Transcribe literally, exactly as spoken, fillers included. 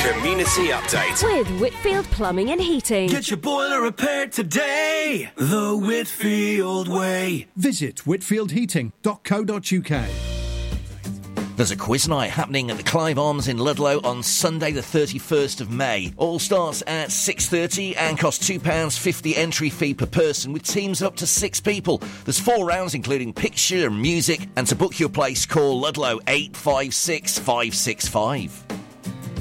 Community Update with Whitfield Plumbing and Heating. Get your boiler repaired today, the Whitfield way. Visit whitfield heating dot co dot uk. There's a quiz night happening at the Clive Arms in Ludlow on Sunday the thirty-first of May. All starts at six thirty and costs two pounds fifty entry fee per person with teams up to six people. There's four rounds including picture and music, and to book your place call Ludlow eight five six five six five.